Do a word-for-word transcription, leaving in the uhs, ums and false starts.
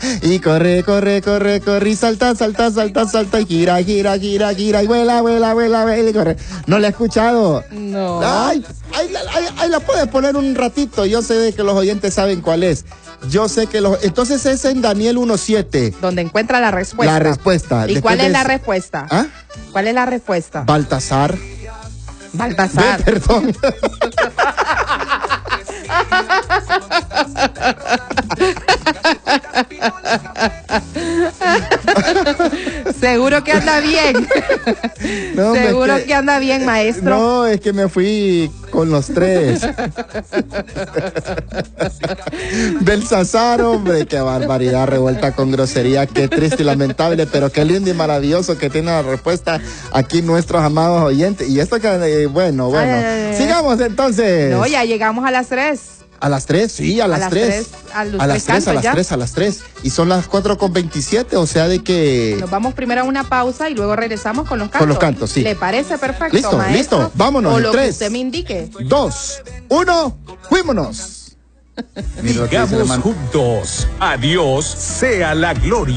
Y corre, corre, corre, corre, y salta, salta, salta, salta, y gira, gira, gira, gira, y vuela, vuela, vuela, vuela, y corre. ¿No la he escuchado? No. Ay, ahí, ahí, ahí la puedes poner un ratito, yo sé de que los oyentes saben cuál es. Yo sé que los... Entonces es en Daniel uno siete. Donde encuentra la respuesta. La respuesta. ¿Y Después cuál es de la eso- respuesta? ¿Ah? ¿Cuál es la respuesta? Baltasar. Baltasar. Ve, perdón. Seguro que anda bien. No, hombre, Seguro es que... anda bien, maestro. No, es que me fui con los tres. Belsasar, hombre, qué barbaridad, revuelta con grosería, qué triste y lamentable, pero qué lindo y maravilloso que tiene la respuesta aquí nuestros amados oyentes. Y esto que, eh, bueno, bueno. Ay, ay, ay. Sigamos entonces. No, ya llegamos a las tres. A las tres, sí, a las, A las tres. tres, a los a las tres tres, a cantos las ya. tres, a las tres. Y son las cuatro con veintisiete, o sea de que... Nos vamos primero a una pausa y luego regresamos con los cantos. Con los cantos, sí. ¿Le parece perfecto, Listo, maestro? listo, vámonos, O en lo tres. que usted me indique. Dos, uno, fuímonos. Digamos juntos, a Dios sea la gloria.